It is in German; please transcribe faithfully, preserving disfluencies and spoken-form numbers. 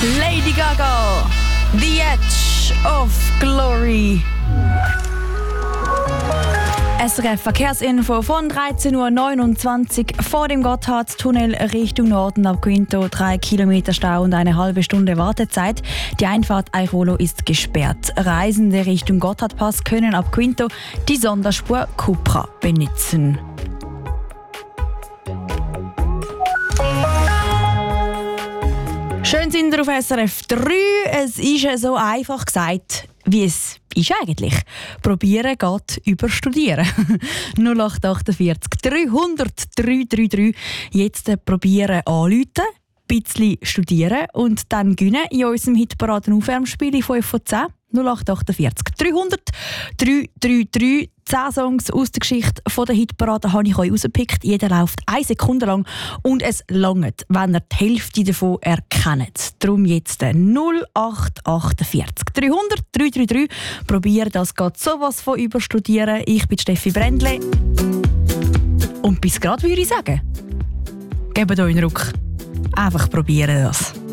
Lady Gaga, The Edge of Glory. S R F Verkehrsinfo von dreizehn Uhr neunundzwanzig vor dem Gotthardtunnel Richtung Norden ab Quinto. Drei Kilometer Stau und eine halbe Stunde Wartezeit. Die Einfahrt Airolo ist gesperrt. Reisende Richtung Gotthardpass können ab Quinto die Sonderspur Cupra benutzen. Schön sind wir auf S R F drei. Es ist so einfach gesagt, wie es ist eigentlich. Probieren geht über Studieren. null acht achtundvierzig dreihundert dreihundertdreiunddreißig. Jetzt probieren anrufen, ein bisschen studieren und dann gewinnen in unserem Hitparaden-Aufwärmspiel fünf von zehn. null acht achtundvierzig dreihundert dreihundertdreiunddreißig. zehn Songs aus der Geschichte der Hitparade habe ich euch rausgepickt. Jeder läuft eine Sekunde lang und es langt, wenn ihr die Hälfte davon erkennt. Darum jetzt null acht achtundvierzig dreihundert dreihundertdreiunddreißig. Probiert das, geht sowas von überstudieren. Ich bin Steffi Brändle. Und bis gerade würde ich sagen, gebt euch einen Ruck. Einfach probieren das.